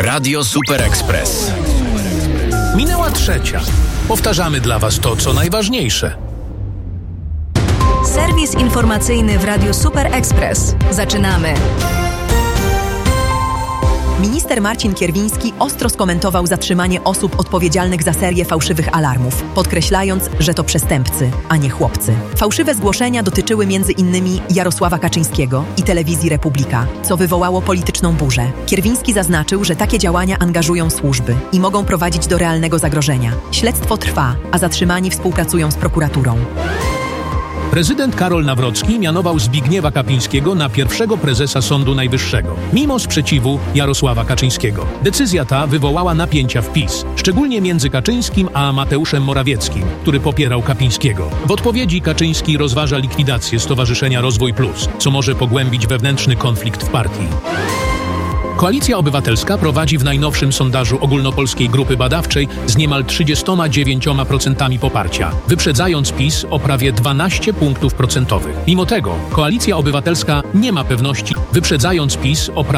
Radio Super Express. Minęła 3:00. Powtarzamy dla Was to, co najważniejsze. Serwis informacyjny w Radiu Super Express. Zaczynamy. Minister Marcin Kierwiński ostro skomentował zatrzymanie osób odpowiedzialnych za serię fałszywych alarmów, podkreślając, że to przestępcy, a nie chłopcy. Fałszywe zgłoszenia dotyczyły m.in. Jarosława Kaczyńskiego i telewizji Republika, co wywołało polityczną burzę. Kierwiński zaznaczył, że takie działania angażują służby i mogą prowadzić do realnego zagrożenia. Śledztwo trwa, a zatrzymani współpracują z prokuraturą. Prezydent Karol Nawrocki mianował Zbigniewa Kapińskiego na pierwszego prezesa Sądu Najwyższego, mimo sprzeciwu Jarosława Kaczyńskiego. Decyzja ta wywołała napięcia w PiS, szczególnie między Kaczyńskim a Mateuszem Morawieckim, który popierał Kapińskiego. W odpowiedzi Kaczyński rozważa likwidację Stowarzyszenia Rozwój Plus, co może pogłębić wewnętrzny konflikt w partii. Koalicja Obywatelska prowadzi w najnowszym sondażu ogólnopolskiej grupy badawczej z niemal 39% poparcia, wyprzedzając PiS o prawie 12 punktów procentowych. Mimo tego Koalicja Obywatelska nie ma pewności, wyprzedzając PiS o prawie